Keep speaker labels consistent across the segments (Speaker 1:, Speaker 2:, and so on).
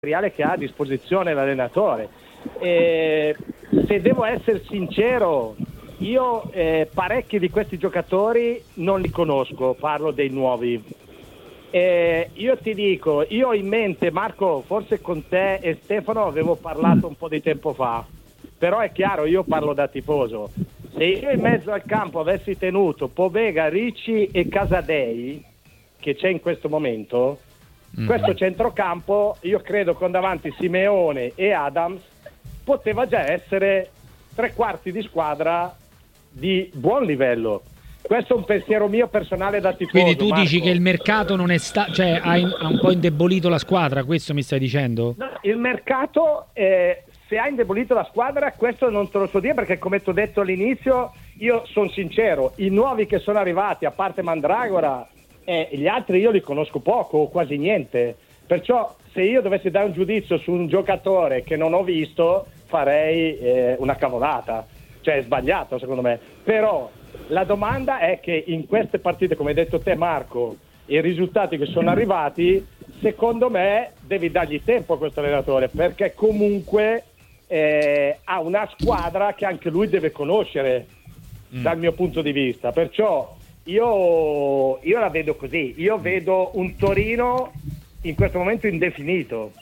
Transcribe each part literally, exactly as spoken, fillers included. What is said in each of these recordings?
Speaker 1: materiale che ha a disposizione l'allenatore. E se devo essere sincero, io eh, parecchi di questi giocatori non li conosco, parlo dei nuovi. Eh, io ti dico, io ho in mente, Marco, forse con te e Stefano avevo parlato un po' di tempo fa, però è chiaro, io parlo da tifoso. Se io in mezzo al campo avessi tenuto Pobega, Ricci e Casadei, che c'è in questo momento, mm. questo centrocampo, io credo con davanti Simeone e Adams, poteva già essere tre quarti di squadra di buon livello. Questo è un pensiero mio personale da tifoso.
Speaker 2: Quindi tu
Speaker 1: Marco.
Speaker 2: dici che il mercato non è stato, cioè ha, in, ha un po' indebolito la squadra, questo mi stai dicendo?
Speaker 1: No, il mercato, eh, se ha indebolito la squadra, questo non te lo so dire, perché come ti ho detto all'inizio, io sono sincero, i nuovi che sono arrivati, a parte Mandragora, eh, gli altri io li conosco poco o quasi niente, perciò se io dovessi dare un giudizio su un giocatore che non ho visto, farei eh, una cavolata, cioè è sbagliato secondo me, però la domanda è che in queste partite, come hai detto te Marco, i risultati che sono arrivati, secondo me devi dargli tempo a questo allenatore, perché comunque eh, ha una squadra che anche lui deve conoscere mm. dal mio punto di vista, perciò io, io la vedo così, io vedo un Torino in questo momento indefinito.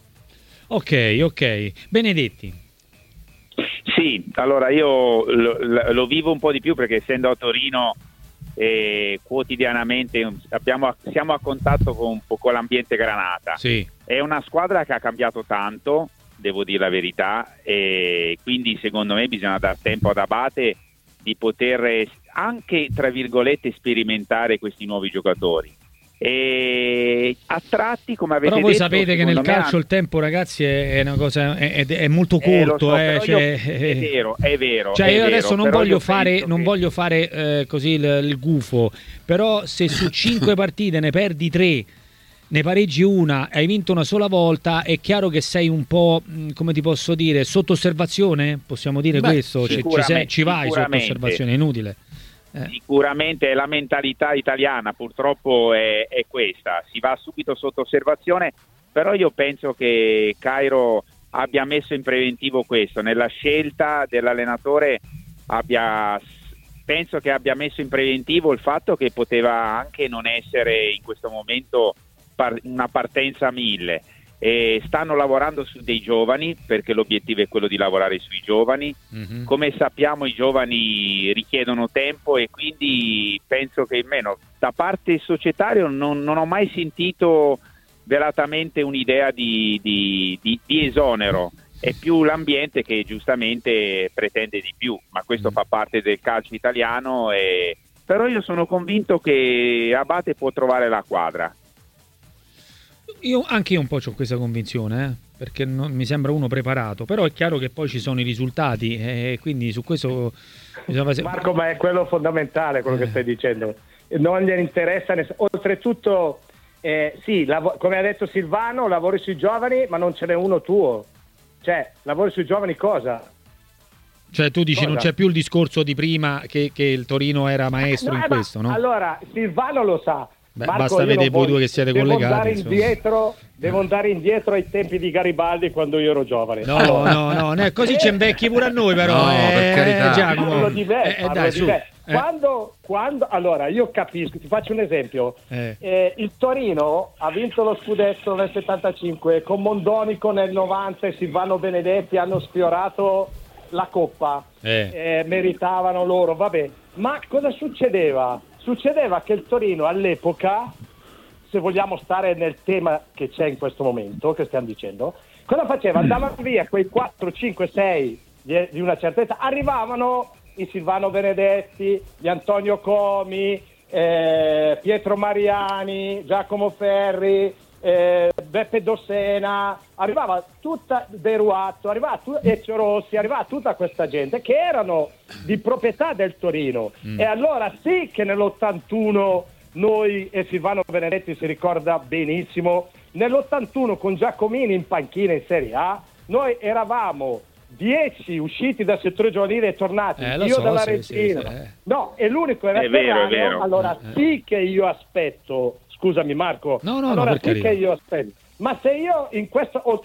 Speaker 2: Ok, ok. Benedetti.
Speaker 3: Sì, allora io lo, lo vivo un po' di più perché essendo a Torino eh, quotidianamente abbiamo, siamo a contatto con un po' con l'ambiente Granata.
Speaker 2: Sì.
Speaker 3: È una squadra che ha cambiato tanto, devo dire la verità, e quindi secondo me bisogna dar tempo ad Abate di poter anche, tra virgolette, sperimentare questi nuovi giocatori. E a tratti, come avete
Speaker 2: però voi
Speaker 3: detto,
Speaker 2: sapete che nel calcio
Speaker 3: ha...
Speaker 2: il tempo, ragazzi, è una cosa è, è molto corto,
Speaker 3: eh, lo so,
Speaker 2: eh, cioè,
Speaker 3: io... è vero, è vero.
Speaker 2: Cioè
Speaker 3: è
Speaker 2: io
Speaker 3: vero,
Speaker 2: adesso non voglio fare, non
Speaker 3: che...
Speaker 2: voglio fare eh, così il, il gufo, però se su cinque partite ne perdi tre, ne pareggi una e hai vinto una sola volta, è chiaro che sei un po', come ti posso dire, sotto osservazione, possiamo dire. Beh, questo, ci, ci, sei, ci vai sotto osservazione, è inutile.
Speaker 3: Eh. Sicuramente la mentalità italiana purtroppo è, è questa, si va subito sotto osservazione, però io penso che Cairo abbia messo in preventivo questo, nella scelta dell'allenatore abbia, penso che abbia messo in preventivo il fatto che poteva anche non essere in questo momento par- una partenza a mille. E stanno lavorando su dei giovani, perché l'obiettivo è quello di lavorare sui giovani. Mm-hmm. Come sappiamo i giovani richiedono tempo e quindi penso che almeno da parte societaria non, non ho mai sentito velatamente un'idea di, di, di, di esonero, è più l'ambiente che giustamente pretende di più, ma questo mm. fa parte del calcio italiano, e... però io sono convinto che Abate può trovare la quadra.
Speaker 2: Io anche io un po' ho questa convinzione, eh, perché non, mi sembra uno preparato, però è chiaro che poi ci sono i risultati e eh, quindi su questo bisogna fare...
Speaker 1: Marco, ma è quello fondamentale quello eh. che stai dicendo, non gli interessa ness- oltretutto eh, sì, lav- come ha detto Silvano, lavori sui giovani ma non ce n'è uno tuo, cioè lavori sui giovani cosa?
Speaker 2: Cioè tu dici
Speaker 1: cosa?
Speaker 2: Non c'è più il discorso di prima che, che il Torino era maestro no, in questo, no?
Speaker 1: Allora Silvano lo sa.
Speaker 2: Beh,
Speaker 1: Marco,
Speaker 2: basta vedere voi due che siete
Speaker 1: devo
Speaker 2: collegati.
Speaker 1: Andare indietro, devo andare indietro ai tempi di Garibaldi quando io ero giovane.
Speaker 2: No, allora. no, no, no, così ci invecchi pure a noi però.
Speaker 4: No,
Speaker 2: eh,
Speaker 4: per carità.
Speaker 1: Giacomo. Parlo di me,
Speaker 2: eh,
Speaker 1: parlo
Speaker 2: dai,
Speaker 1: di
Speaker 2: su.
Speaker 1: me.
Speaker 2: Eh.
Speaker 1: Quando, quando, allora io capisco, ti faccio un esempio. Eh. Eh, il Torino ha vinto lo scudetto nel settantacinque con Mondonico nel novanta e Silvano Benedetti hanno sfiorato la coppa.
Speaker 2: Eh.
Speaker 1: Eh, meritavano loro, vabbè. Ma cosa succedeva? Succedeva che il Torino all'epoca, se vogliamo stare nel tema che c'è in questo momento, che stiamo dicendo, cosa faceva? Andavano via quei quattro, cinque, sei di, di una certa età, arrivavano i Silvano Benedetti, gli Antonio Comi, eh, Pietro Mariani, Giacomo Ferri, eh, Beppe Dossena, arrivava tutta De Ruatto, arrivava tu, Ezio Rossi, arrivava tutta questa gente che erano di proprietà del Torino. Mm. E allora sì che nell'ottantuno noi, e Silvano Benedetti si ricorda benissimo, nell'ottantuno con Giacomini in panchina in Serie A, noi eravamo dieci usciti dal settore giovanile e tornati,
Speaker 2: eh,
Speaker 1: io
Speaker 2: so,
Speaker 1: dalla
Speaker 2: sì,
Speaker 1: Regina,
Speaker 2: sì, sì, eh.
Speaker 1: no, e l'unico era
Speaker 3: è vero,
Speaker 1: Ferraro,
Speaker 3: è vero.
Speaker 1: allora
Speaker 2: eh.
Speaker 1: sì che io aspetto, scusami Marco,
Speaker 2: no, no,
Speaker 1: allora
Speaker 2: no,
Speaker 1: sì che io aspetto, Ma se io in questo